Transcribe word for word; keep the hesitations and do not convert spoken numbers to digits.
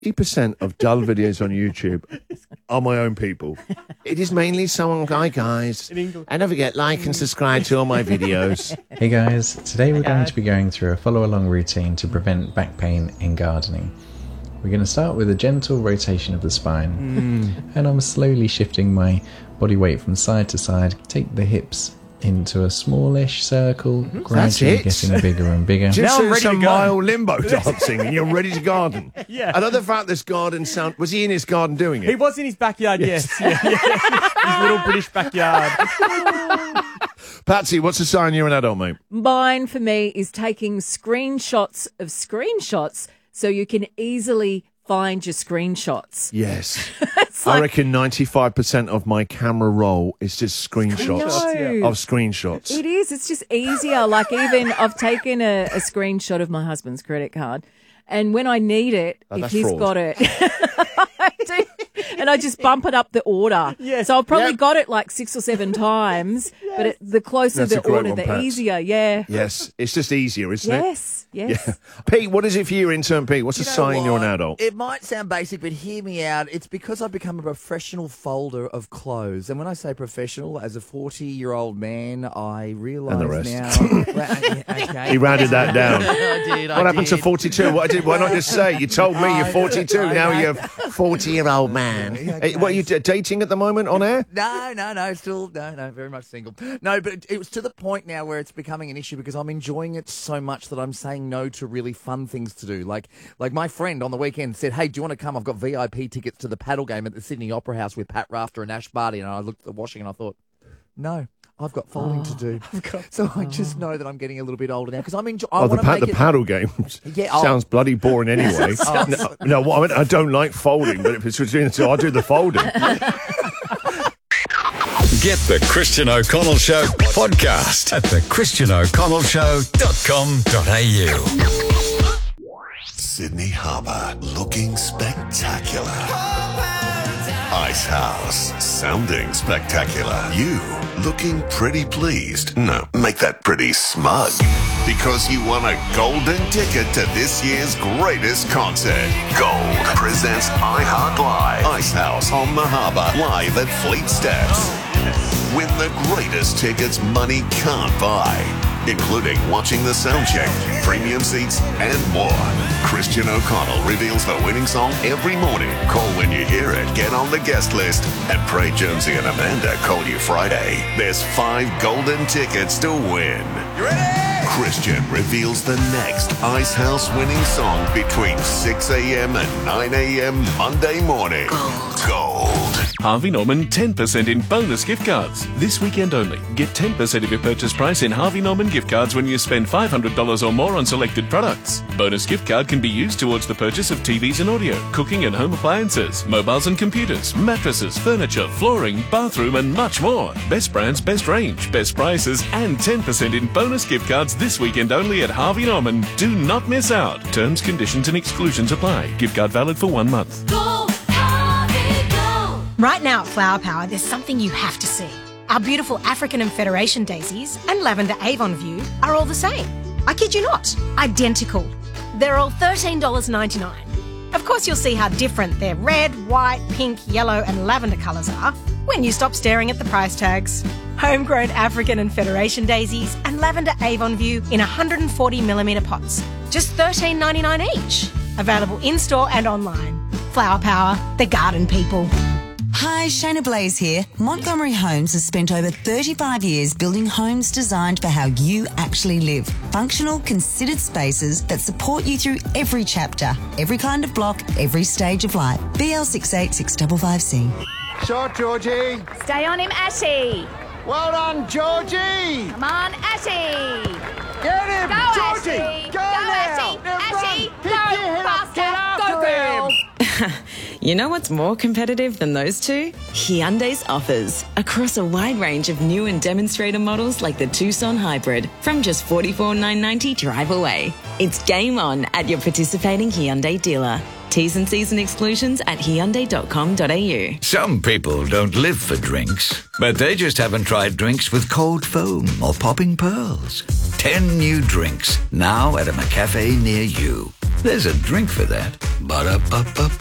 eighty percent of dull videos on YouTube are my own people. It is mainly someone, hi guys, and don't forget, like and subscribe to all my videos. Hey guys, today we're going to be going through a follow-along routine to prevent back pain in gardening. We're going to start with a gentle rotation of the spine, mm. and I'm slowly shifting my body weight from side to side. Take the hips into a smallish circle, mm-hmm. gradually getting bigger and bigger. Just now some mild limbo dancing and you're ready to garden. Yeah. I love the fact this garden sound... Was he in his garden doing it? He was in his backyard, yes. yes. Yeah, yeah. His little British backyard. Patsy, what's the sign you're an adult, mate? Mine, for me, is taking screenshots of screenshots so you can easily find your screenshots. Yes. Like, I reckon ninety-five percent of my camera roll is just screenshots no. of screenshots. It is. It's just easier. Like, even I've taken a, a screenshot of my husband's credit card, and when I need it, oh, if he's fraud. got it, I do, and I just bump it up the order. Yes. So I've probably Yep. got it like six or seven times, yes. but it, the closer That's a the great order, one, the Pats. easier. Yeah. Yes, it's just easier, isn't it? Yes. Yes. Yeah. Pete, what is it for you, intern Pete? What's You the know sign you're an what? adult? It might sound basic, but hear me out. It's because I've become a professional folder of clothes. And when I say professional, as a forty-year-old man, I realise And the rest. now... Well, okay. He rounded that down. I did, I What happened to did. forty-two? What I did? Why not just say? You told me you're I- forty-two. I Now know. you're forty-year-old man. Hey, what, are you d- dating at the moment on air? No, no, no, still, no, no, very much single. No, but it, it was to the point now where it's becoming an issue because I'm enjoying it so much that I'm saying no to really fun things to do. Like, like my friend on the weekend said, hey, do you want to come? I've got V I P tickets to the paddle game at the Sydney Opera House with Pat Rafter and Ash Barty. And I looked at the washing and I thought, no, I've got folding Oh, to do. So I just know that I'm getting a little bit older now because I'm enjoying. Oh, the, pa- the paddle games Yeah, oh. sounds bloody boring anyway. Oh. no, no what I, mean, I don't like folding, but if it's between the two, I'll do the folding. Get the Christian O'Connell Show podcast at the christian o'connell show dot com dot a u. Sydney Harbour looking spectacular. Ice House sounding spectacular. You looking pretty pleased. No, make that pretty smug. Because you won a golden ticket to this year's greatest concert. Gold presents iHeart Live. Ice House on the Harbour, live at Fleet Steps. Win the greatest tickets money can't buy, including watching the sound check, premium seats, and more. Christian O'Connell reveals the winning song every morning. Call when you hear it, get on the guest list, and pray Jonesy and Amanda call you Friday. There's five golden tickets to win. You ready? Christian reveals the next Ice House winning song between six a.m. and nine a.m. Monday morning. Gold. Gold. Harvey Norman ten percent in bonus gift cards. This weekend only. Get ten percent of your purchase price in Harvey Norman gift cards when you spend five hundred dollars or more on selected products. Bonus gift card can be used towards the purchase of T Vs and audio, cooking and home appliances, mobiles and computers, mattresses, furniture, flooring, bathroom and much more. Best brands, best range, best prices and ten percent in bonus gift cards this weekend only at Harvey Norman. Do not miss out. Terms, conditions and exclusions apply. Gift card valid for one month. Go, Harvey, go. Right now at Flower Power, there's something you have to see. Our beautiful African and Federation daisies and lavender Avon View are all the same. I kid you not, identical. They're all thirteen dollars ninety-nine. Of course, you'll see how different their red, white, pink, yellow and lavender colours are when you stop staring at the price tags. Homegrown African and Federation daisies and lavender Avon View in one hundred forty millimetre pots. Just thirteen ninety-nine each. Available in-store and online. Flower Power, the garden people. Hi, Shayna Blaze here. Montgomery Homes has spent over thirty-five years building homes designed for how you actually live. Functional, considered spaces that support you through every chapter, every kind of block, every stage of life. B L six eight six five five C. Shot, Georgie. Stay on him, Ashy. Well done, Georgie. Come on, Ashy. Get him, Go, Georgie. Ashy. Go, Go, now. Ashy. Now Ashy, run. go Pick your head up. Get faster. after Go, girl. him. You know what's more competitive than those two? Hyundai's offers. Across a wide range of new and demonstrator models like the Tucson Hybrid from just forty-four thousand nine hundred ninety dollars drive away. It's game on at your participating Hyundai dealer. T's and C's and exclusions at hyundai dot com dot a u. Some people don't live for drinks, but they just haven't tried drinks with cold foam or popping pearls. Ten new drinks now at a McCafe near you. There's a drink for that. Ba-da-ba-ba-ba.